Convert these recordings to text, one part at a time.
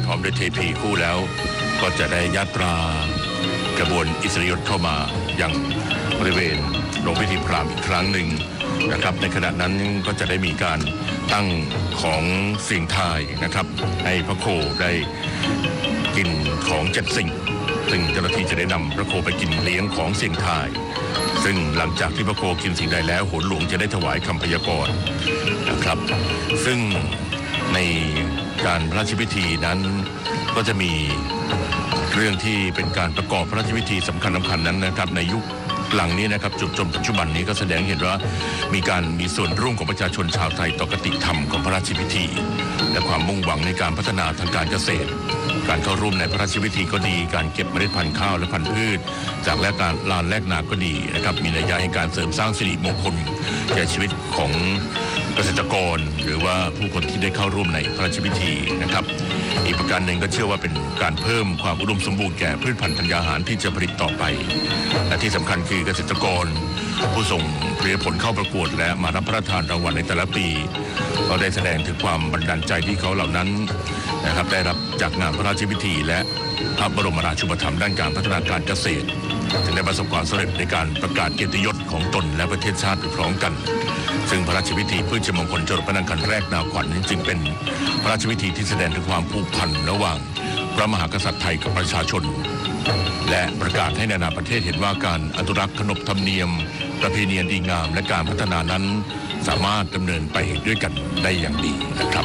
พร้อมด้วยเทพีคู่แล้วก็จะได้ญาตรากระบวนอิสริยยศเข้ามาอย่างบริเวณโรงพิธีพราหมณ์อีกครั้งหนึ่งนะครับในขณะนั้นก็จะได้มีการตั้งของเสียงทายนะครับให้พระโคได้กินของ7 สิ่งซึ่งเจ้าหน้าที่จะได้นำพระโคไปกินเลี้ยงของเสียงทายซึ่งหลังจากที่พระโคกินสิ่งใดแล้วโหนหลวงจะได้ถวายคำพยากรณ์นะครับซึ่งในการพระราชพิธีนั้นก็จะมีเรื่องที่เป็นการประกอบพระราชพิธีสำคัญนั้นนะครับในยุคหลังนี้นะครับจนปัจจุบันนี้ก็แสดงเห็นว่ามีส่วนร่วมของประชาชนชาวไทยต่อกติธรรมของพระราชพิธีและความมุ่งหวังในการพัฒนาทางการเกษตรการเข้าร่วมในพระราชพิธีก็ดีการเก็บเมล็ดพันธุ์ข้าวและพันธุ์พืชจากลานแลกนาก็ดีนะครับมีนัยยะในการเสริมสร้างสิริมงคลแก่ชีวิตของเกษตรกรหรือว่าผู้คนที่ได้เข้าร่วมในพระราชพิธีนะครับอีกประการหนึ่งก็เชื่อว่าเป็นการเพิ่มความอุดมสมบูรณ์แก่พืชพันธุ์ธัญญาหารที่จะผลิตต่อไปและที่สำคัญคือเกษตรกรผู้ส่งผลิตผลเข้าประกวดและมารับพระราชทานรางวัลในแต่ละปีก็ได้แสดงถึงความบันดาลใจที่เขาเหล่านั้นนะครับได้รับจากงานพระราชพิธีและพระบรมราชูปถัมภ์ด้านการพัฒนาการเกษตรจึงได้ประสบความสำเร็จในการประกาศเกียรติยศของตนและประเทศชาติพร้อมกันซึ่งพระราชพิธีพืชมงคลจรดพระนางคันแรกนาขวัญจึงเป็นพระราชพิธีที่แสดงถึงความผูกพันระหว่างพระมหากษัตริย์ไทยกับประชาชนและประกาศให้นานาประเทศเห็นว่าการอนุรักษ์ขนบธรรมเนียมประเพณีดีงามและการพัฒนานั้นสามารถดำเนินไปด้วยกันได้อย่างดีนะครับ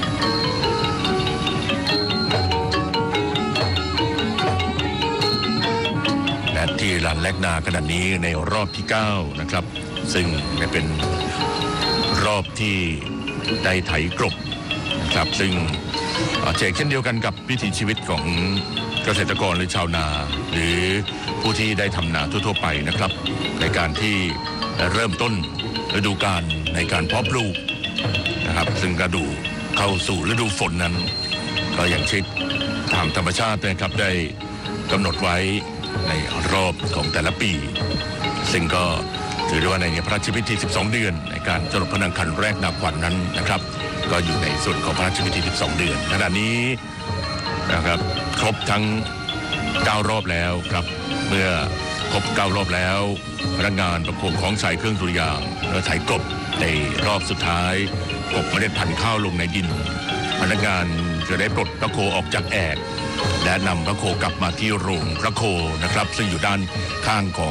และที่ลานแลกนาขณะนี้ในรอบที่9นะครับซึ่งเป็นรอบที่ได้ไถกลบนะครับซึ่งเช่นเดียวกันกับวิถีชีวิตของเกษตรกรหรือชาวนาหรือผู้ที่ได้ทำนาทั่วๆไปนะครับในการที่เริ่มต้นฤดูกาลในการเพาะปลูกนะครับซึ่งฤดูเข้าสู่ฤดูฝนนั้นก็อย่างเช่นทางธรรมชาตินะครับได้กำหนดไว้ในรอบของแต่ละปีซึ่งก็ถือได้ว่าในพระราชพิธี12 เดือนในการจรดพระนางคันแรกนาขวัญนั้นนะครับก็อยู่ในส่วนของพระราชพิธี12 เดือนขณะนี้นะครับครบทั้ง9 รอบแล้วครับเมื่อครบ9 รอบแล้วพนักงานประโคมของใส่เครื่องดุริยางค์และไถกลบในรอบสุดท้ายกบเมล็ดพันธุ์ข้าวลงในดินพนักงานจะได้ปลดพระโคออกจากแอกและนำพระโคกลับมาที่โรงพระโคนะครับซึ่งอยู่ด้านข้างของ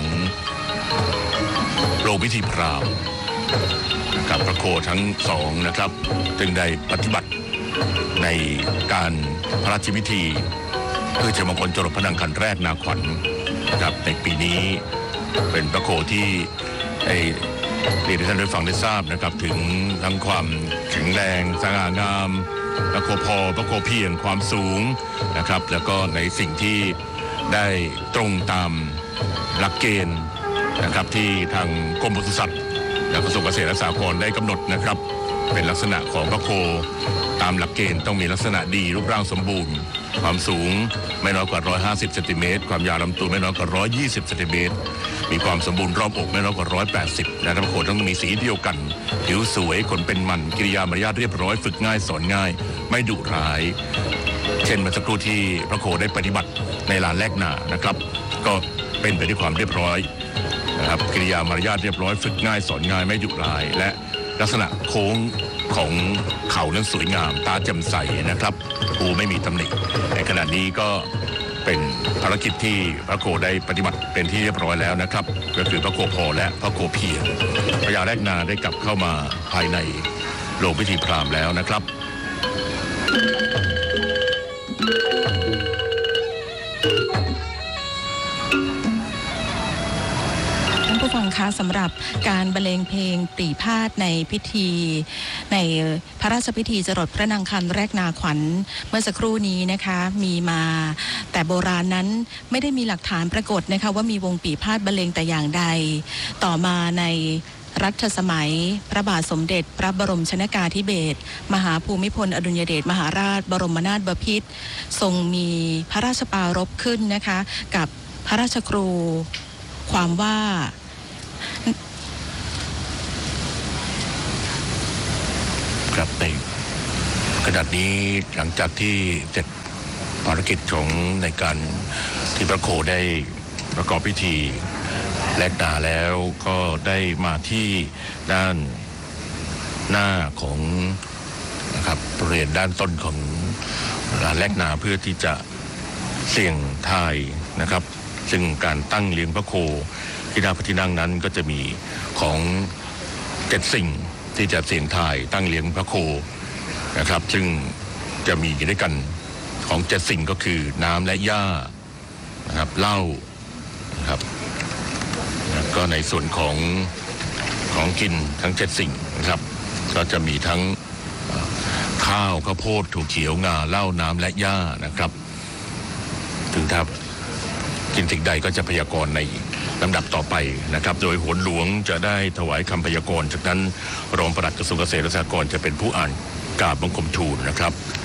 โรงพิธีพราหมณ์กับพระโคทั้ง2นะครับจึงได้ปฏิบัติในการพระราชพิธีเพื่อจะมงคลจรดพระนางคันแรกนาขวัญนะครับในปีนี้เป็นพระโคที่เรียนให้ท่านได้ฟังได้ทราบนะครับถึงทั้งความแข็งแรงสง่างามพระโคพอพระโคเพียงความสูงนะครับแล้วก็ในสิ่งที่ได้ตรงตามหลักเกณฑ์นะครับที่ทางกรมปศุสัตว์และกระทรวงเกษตรและสหกรณ์ได้กำหนดนะครับเป็นลักษณะของพระโคตามหลักเกณฑ์ต้องมีลักษณะดีรูปร่างสมบูรณ์ความสูงไม่น้อยกว่า150 เซนติเมตรความยาวลำตัวไม่น้อยกว่า120 เซนติเมตรมีความสมบูรณ์รอบอกไม่น้อยกว่า180และพระโคต้องมีสีเดียวกันผิวสวยขนเป็นมันกิริยามารยาทเรียบร้อยฝึกง่ายสอนง่ายไม่ดุร้ายเช่นเมื่อสักครู่ที่พระโคได้ปฏิบัติในลานแลกนานะครับก็เป็นไปด้วยความเรียบร้อยนะครับกิริยามารยาทเรียบร้อยฝึกง่ายสอนง่ายไม่ดุร้ายและลักษณะโค้งของเขานั้นสวยงามตาแจ่มใสนะครับภูไม่มีตำหนิในขณะนี้ก็เป็นภารกิจที่พระโคได้ปฏิบัติเป็นที่เรียบร้อยแล้วนะครับก็คือพระโคพอและพระโคเพียรพญาแรกนาได้กลับเข้ามาภายในโรงพิธีพราหมณ์แล้วนะครับผู้ฟังคะสำหรับการบรรเลงเพลงปรีพาทย์ในพิธีในพระราชพิธีจรดพระนางคันแรกนาขวัญเมื่อสักครู่นี้นะคะมีมาแต่โบราณนั้นไม่ได้มีหลักฐานปรากฏนะคะว่ามีวงปรีพาทย์บรรเลงแต่อย่างใดต่อมาในรัชสมัยพระบาทสมเด็จพระบรมชนกาธิเบศรมหาภูมิพลอดุลยเดชมหาราชบรมนาถบพิตรทรงมีพระราชปรารภขึ้นนะคะกับพระราชครูความว่าครับในขณะนี้หลังจากที่เสร็จภารกิจของในการที่พระโคได้ประกอบพิธีแลกนาแล้วก็ได้มาที่ด้านหน้าของนะครับบริเวณด้านต้นของลานแลกนาเพื่อที่จะเสี่ยงทายนะครับซึ่งการตั้งเลี้ยงพระโคที่หน้าพระที่นั่งนั้นก็จะมีของ7สิ่งที่จะเสี่ยงทายตั้งเลี้ยงพระโคนะครับซึ่งจะมีด้วยกันของ7สิ่งก็คือน้ำและหญ้านะครับเหล้านะครับแล้วก็ในส่วนของกินทั้ง7สิ่งนะครับก็จะมีทั้งข้าวข้าวโพดถั่วเขียวงาเหล้าน้ำและหญ้านะครับถึงถ้ากินสิ่งใดก็จะพยากรณ์ในลำดับต่อไปนะครับโดยโหนหลวงจะได้ถวายคำพยากรณ์จากนั้นรองปลัดกระทรวงเกษตรและสหกรณ์จะเป็นผู้อ่านกราบบังคมทูลนะครับ